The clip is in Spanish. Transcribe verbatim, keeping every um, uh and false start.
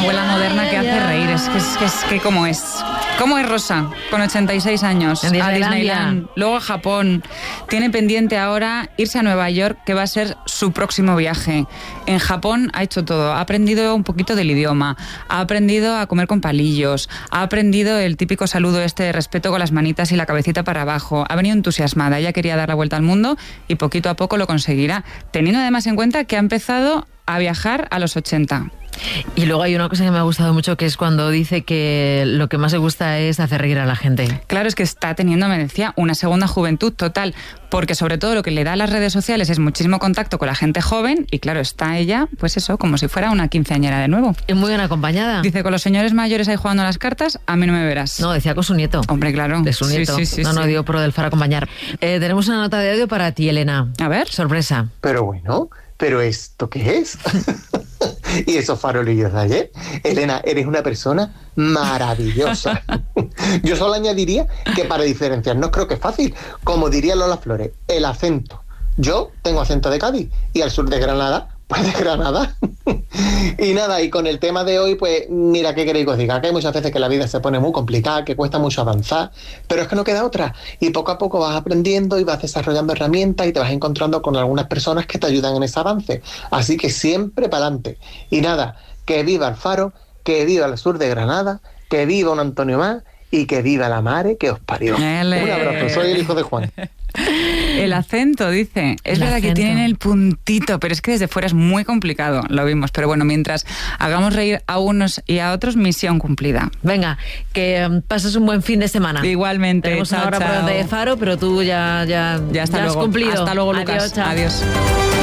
abuela moderna que hace reír. Es que es que, es que ¿cómo es? ¿Cómo es Rosa? Con ochenta y seis años. En a Disneyland, luego a Japón. Tiene pendiente ahora irse a Nueva York, que va a ser su próximo viaje. En Japón ha hecho todo. Ha aprendido un poquito del idioma, ha aprendido a comer con palillos, ha aprendido el típico saludo este de respeto con las manitas y la cabecita para abajo. Ha venido entusiasmada. Ella quería dar la vuelta al mundo y poquito a poco lo conseguirá. Teniendo además en cuenta que ha empezado a viajar a los ochenta. Y luego hay una cosa que me ha gustado mucho, que es cuando dice que lo que más le gusta es hacer reír a la gente. Claro, es que está teniendo, me decía, una segunda juventud total, porque sobre todo lo que le da a las redes sociales es muchísimo contacto con la gente joven y claro, está ella, pues eso, como si fuera una quinceañera de nuevo. Y muy bien acompañada. Dice, con los señores mayores ahí jugando a las cartas, a mí no me verás. No, decía con su nieto. Hombre, claro. De su nieto. Sí, sí, sí, no, no, sí. digo por lo del Faro acompañar. Eh, tenemos una nota de audio para ti, Elena. A ver. Sorpresa. Pero bueno, ¿pero esto qué es? ¿Y esos farolillos de ayer? Elena, eres una persona maravillosa. Yo solo añadiría que para diferenciarnos creo que es fácil. Como diría Lola Flores, el acento. Yo tengo acento de Cádiz y al sur de Granada, pues de Granada. Y nada, y con el tema de hoy, pues mira, ¿qué queréis que os diga? Que hay muchas veces que la vida se pone muy complicada, que cuesta mucho avanzar, pero es que no queda otra. Y poco a poco vas aprendiendo y vas desarrollando herramientas y te vas encontrando con algunas personas que te ayudan en ese avance. Así que siempre para adelante. Y nada, que viva el Faro, que viva el sur de Granada, que viva un Antonio más y que viva la mare que os parió. Ele. Un abrazo, soy el hijo de Juan. El acento, dice. Es El verdad acento. que tienen el puntito, pero es que desde fuera es muy complicado, lo vimos. Pero bueno, mientras hagamos reír a unos y a otros, misión cumplida. Venga, que um, pases un buen fin de semana. Igualmente. Tenemos Chao, una hora chao. por delante de Faro, pero tú ya, ya, Ya, hasta ya has luego. cumplido. Hasta luego, Lucas. Adiós, chao. Adiós.